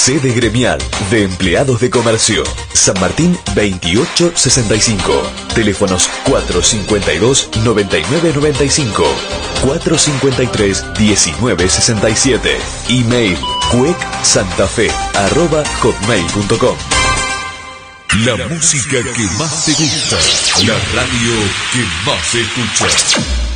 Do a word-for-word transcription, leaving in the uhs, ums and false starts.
Sede gremial de empleados de comercio. San Martín veintiocho sesenta y cinco. Teléfonos cuatro cincuenta y dos, noventa y nueve noventa y cinco. cuatro cincuenta y tres, diecinueve sesenta y siete. Email cuecsantafe arroba hotmail punto com. La música que más te gusta. La radio que más se escucha.